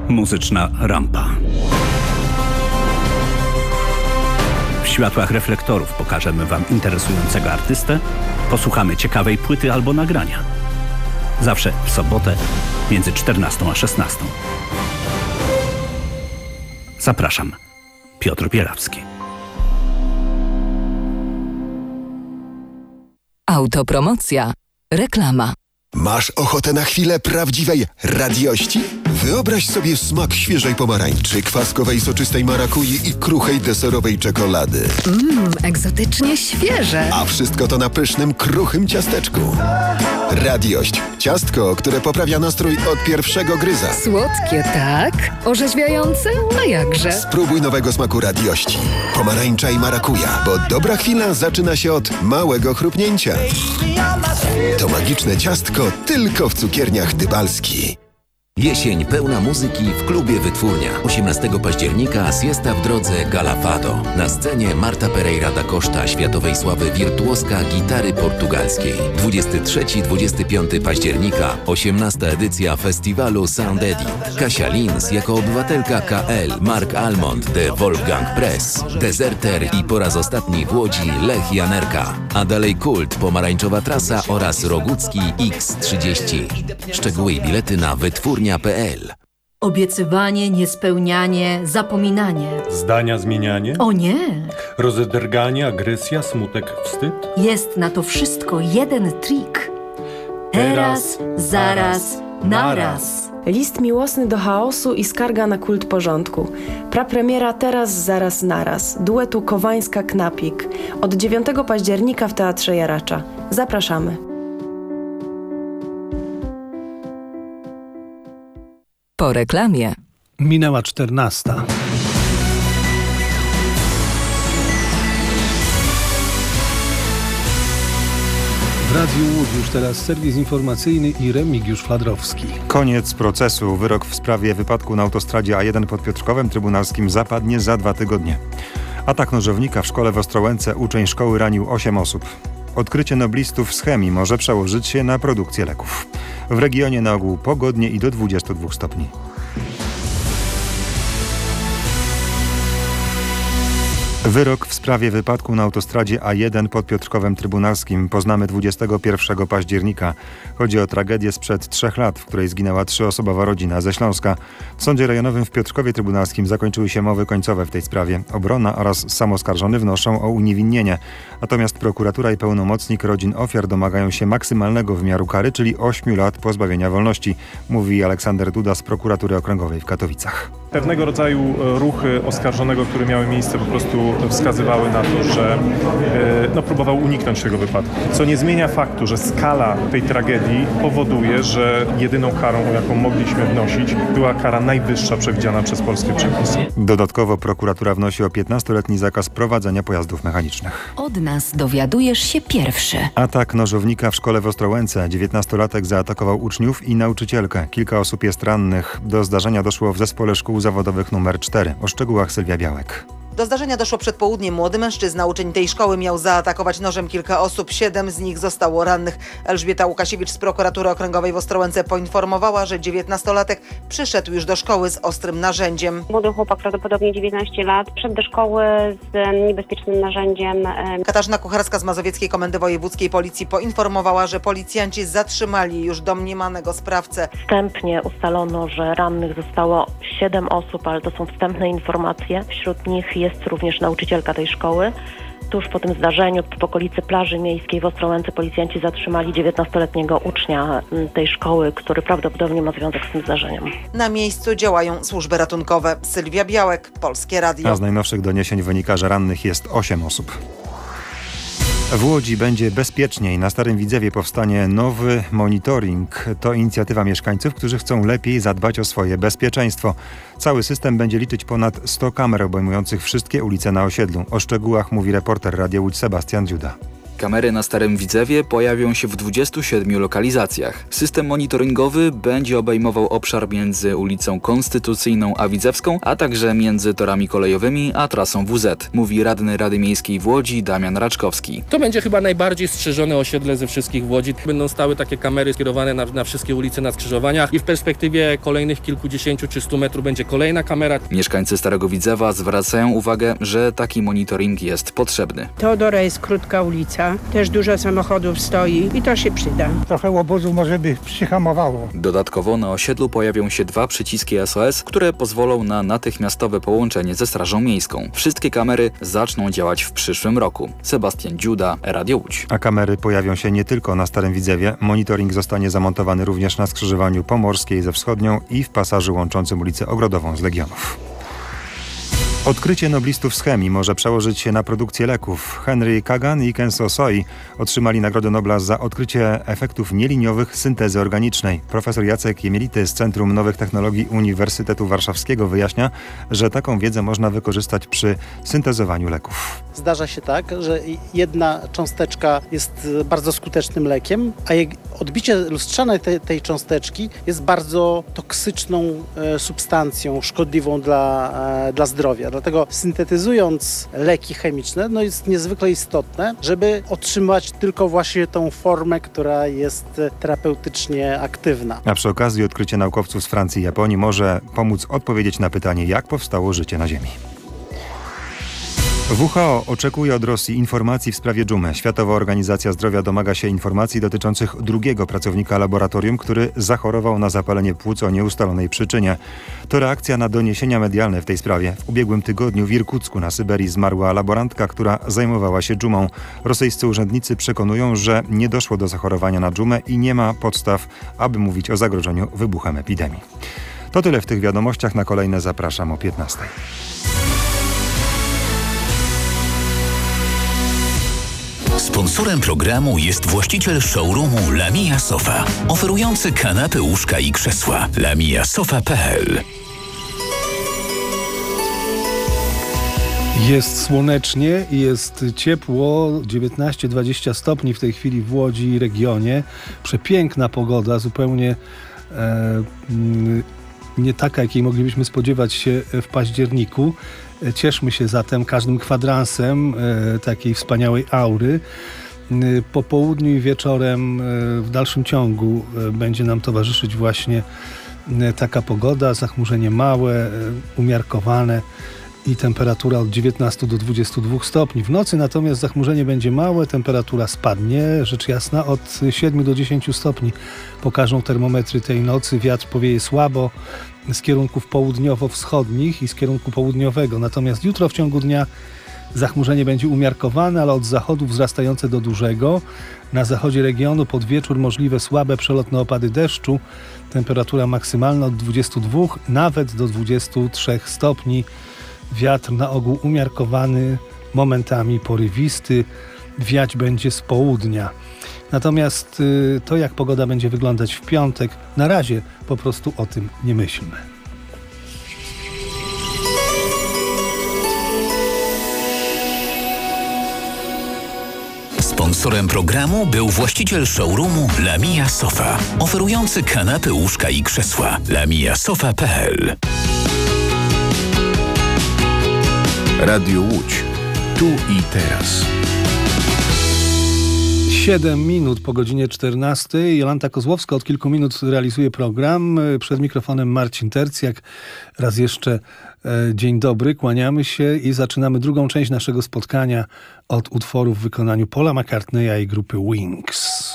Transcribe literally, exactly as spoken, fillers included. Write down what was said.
Muzyczna rampa. W światłach reflektorów pokażemy Wam interesującego artystę, posłuchamy ciekawej płyty albo nagrania. Zawsze w sobotę między czternastą a szesnastą. Zapraszam. Piotr Bielawski. Autopromocja. Reklama. Masz ochotę na chwilę prawdziwej radiości? Wyobraź sobie smak świeżej pomarańczy, kwaskowej soczystej marakui i kruchej deserowej czekolady. Mmm, egzotycznie świeże. A wszystko to na pysznym, kruchym ciasteczku. Radiość. Ciastko, które poprawia nastrój od pierwszego gryza. Słodkie, tak? Orzeźwiające? A jakże? Spróbuj nowego smaku radiości. Pomarańcza i marakuja, bo dobra chwila zaczyna się od małego chrupnięcia. To magiczne ciastko tylko w cukierniach Dybalski. Jesień pełna muzyki w klubie Wytwórnia. osiemnastego października Siesta w drodze Gala Fado. Na scenie Marta Pereira da Costa, światowej sławy wirtuoska gitary portugalskiej. dwudziestego trzeciego do dwudziestego piątego października osiemnasta edycja festiwalu Sound Edit. Kasia Lins jako obywatelka K L, Mark Almond de Wolfgang Press, Deserter i po raz ostatni w Łodzi Lech Janerka. A dalej Kult, Pomarańczowa Trasa oraz Rogucki X trzydzieści. Szczegóły i bilety na wytwórnia kropka p l. Obiecywanie, niespełnianie, zapominanie. Zdania zmienianie? O nie! Rozederganie, agresja, smutek, wstyd? Jest na to wszystko jeden trik. Teraz, zaraz, naraz. List miłosny do chaosu i skarga na kult porządku. Prapremiera Teraz, zaraz, naraz. Duetu Kowańska-Knapik. Od dziewiątego października w Teatrze Jaracza. Zapraszamy. Po reklamie. Minęła czternasta. W Radiu Łódź już teraz serwis informacyjny i Remigiusz Fladrowski. Koniec procesu. Wyrok w sprawie wypadku na autostradzie A jeden pod Piotrkowem Trybunalskim zapadnie za dwa tygodnie. Atak nożownika w szkole w Ostrołęce. Uczeń szkoły ranił osiem osób. Odkrycie noblistów z chemii może przełożyć się na produkcję leków. W regionie na ogół pogodnie i do dwudziestu dwóch stopni. Wyrok w sprawie wypadku na autostradzie A jeden pod Piotrkowem Trybunalskim poznamy dwudziestego pierwszego października. Chodzi o tragedię sprzed trzech lat, w której zginęła trzyosobowa rodzina ze Śląska. W Sądzie Rejonowym w Piotrkowie Trybunalskim zakończyły się mowy końcowe w tej sprawie. Obrona oraz sam oskarżony wnoszą o uniewinnienie. Natomiast prokuratura i pełnomocnik rodzin ofiar domagają się maksymalnego wymiaru kary, czyli ośmiu lat pozbawienia wolności, mówi Aleksander Duda z prokuratury okręgowej w Katowicach. Pewnego rodzaju ruchy oskarżonego, które miały miejsce, po prostu wskazywały na to, że no, próbował uniknąć tego wypadku. Co nie zmienia faktu, że skala tej tragedii powoduje, że jedyną karą, jaką mogliśmy wnosić, była kara najwyższa przewidziana przez polskie przepisy. Dodatkowo prokuratura wnosi o piętnastoletni zakaz prowadzenia pojazdów mechanicznych. Od nas dowiadujesz się pierwszy. Atak nożownika w szkole w Ostrołęce. dziewiętnastolatek zaatakował uczniów i nauczycielkę. Kilka osób jest rannych. Do zdarzenia doszło w zespole szkół zawodowych numer cztery. O szczegółach Sylwia Białek. Do zdarzenia doszło przed południem. Młody mężczyzna, uczeń tej szkoły, miał zaatakować nożem kilka osób. Siedem z nich zostało rannych. Elżbieta Łukasiewicz z prokuratury okręgowej w Ostrołęce poinformowała, że dziewiętnastolatek przyszedł już do szkoły z ostrym narzędziem. Młody chłopak, prawdopodobnie dziewiętnaście lat, przyszedł do szkoły z niebezpiecznym narzędziem. Katarzyna Kucharska z Mazowieckiej Komendy Wojewódzkiej Policji poinformowała, że policjanci zatrzymali już domniemanego sprawcę. Wstępnie ustalono, że rannych zostało siedem osób, ale to są wstępne informacje. Wśród nich jest Jest również nauczycielka tej szkoły. Tuż po tym zdarzeniu w okolicy plaży miejskiej w Ostrołęce policjanci zatrzymali dziewiętnastoletniego ucznia tej szkoły, który prawdopodobnie ma związek z tym zdarzeniem. Na miejscu działają służby ratunkowe. Sylwia Białek, Polskie Radio. A z najnowszych doniesień wynika, że rannych jest osiem osób. W Łodzi będzie bezpieczniej. Na Starym Widzewie powstanie nowy monitoring. To inicjatywa mieszkańców, którzy chcą lepiej zadbać o swoje bezpieczeństwo. Cały system będzie liczyć ponad sto kamer obejmujących wszystkie ulice na osiedlu. O szczegółach mówi reporter Radia Łódź Sebastian Dziuda. Kamery na Starym Widzewie pojawią się w dwudziestu siedmiu lokalizacjach. System monitoringowy będzie obejmował obszar między ulicą Konstytucyjną a Widzewską, a także między torami kolejowymi a trasą W Z, mówi radny Rady Miejskiej w Łodzi Damian Raczkowski. To będzie chyba najbardziej strzeżone osiedle ze wszystkich w Łodzi. Będą stały takie kamery skierowane na, na wszystkie ulice, na skrzyżowaniach i w perspektywie kolejnych kilkudziesięciu czy stu metrów będzie kolejna kamera. Mieszkańcy Starego Widzewa zwracają uwagę, że taki monitoring jest potrzebny. Teodora jest krótka ulica, też dużo samochodów stoi i to się przyda. Trochę obozu może by przyhamowało. Dodatkowo na osiedlu pojawią się dwa przyciski S O S, które pozwolą na natychmiastowe połączenie ze Strażą Miejską. Wszystkie kamery zaczną działać w przyszłym roku. Sebastian Dziuda, Radio Łódź. A kamery pojawią się nie tylko na Starym Widzewie. Monitoring zostanie zamontowany również na skrzyżowaniu Pomorskiej ze Wschodnią i w pasażu łączącym ulicę Ogrodową z Legionów. Odkrycie noblistów z chemii może przełożyć się na produkcję leków. Henry Kagan i Kenzo Soi otrzymali Nagrodę Nobla za odkrycie efektów nieliniowych syntezy organicznej. Profesor Jacek Jemielity z Centrum Nowych Technologii Uniwersytetu Warszawskiego wyjaśnia, że taką wiedzę można wykorzystać przy syntezowaniu leków. Zdarza się tak, że jedna cząsteczka jest bardzo skutecznym lekiem, a jej odbicie lustrzane te, tej cząsteczki jest bardzo toksyczną e, substancją, szkodliwą dla, e, dla zdrowia. Dlatego syntetyzując leki chemiczne, no jest niezwykle istotne, żeby otrzymać tylko właśnie tą formę, która jest terapeutycznie aktywna. A przy okazji odkrycie naukowców z Francji i Japonii może pomóc odpowiedzieć na pytanie, jak powstało życie na Ziemi. W H O oczekuje od Rosji informacji w sprawie dżumy. Światowa Organizacja Zdrowia domaga się informacji dotyczących drugiego pracownika laboratorium, który zachorował na zapalenie płuc o nieustalonej przyczynie. To reakcja na doniesienia medialne w tej sprawie. W ubiegłym tygodniu w Irkucku na Syberii zmarła laborantka, która zajmowała się dżumą. Rosyjscy urzędnicy przekonują, że nie doszło do zachorowania na dżumę i nie ma podstaw, aby mówić o zagrożeniu wybuchem epidemii. To tyle w tych wiadomościach. Na kolejne zapraszam o piętnastej. Sponsorem programu jest właściciel showroomu Lamia Sofa, oferujący kanapy, łóżka i krzesła. lamia sofa kropka p l. Jest słonecznie i jest ciepło, dziewiętnaście dwadzieścia stopni w tej chwili w Łodzi i regionie. Przepiękna pogoda, zupełnie e, nie taka, jakiej moglibyśmy spodziewać się w październiku. Cieszmy się zatem każdym kwadransem e, takiej wspaniałej aury. E, po południu i wieczorem e, w dalszym ciągu e, będzie nam towarzyszyć właśnie e, taka pogoda, zachmurzenie małe, e, umiarkowane i temperatura od dziewiętnastu do dwudziestu dwóch stopni. W nocy natomiast zachmurzenie będzie małe, temperatura spadnie, rzecz jasna od siedmiu do dziesięciu stopni pokażą termometry tej nocy. Wiatr powieje słabo z kierunków południowo-wschodnich i z kierunku południowego. Natomiast jutro w ciągu dnia zachmurzenie będzie umiarkowane, ale od zachodu wzrastające do dużego. Na zachodzie regionu pod wieczór możliwe słabe przelotne opady deszczu. Temperatura maksymalna od dwudziestu dwóch nawet do dwudziestu trzech stopni. Wiatr na ogół umiarkowany, momentami porywisty. Wiać będzie z południa. Natomiast y, to, jak pogoda będzie wyglądać w piątek, na razie po prostu o tym nie myślmy. Sponsorem programu był właściciel showroomu Lamia Sofa, oferujący kanapy, łóżka i krzesła. lamia sofa kropka p l. Radio Łódź. Tu i teraz. siedem minut po godzinie czternastej. Jolanta Kozłowska od kilku minut realizuje program. Przed mikrofonem Marcin Tercjak. Raz jeszcze e, dzień dobry, kłaniamy się i zaczynamy drugą część naszego spotkania od utworu w wykonaniu Paula McCartneya i grupy Wings.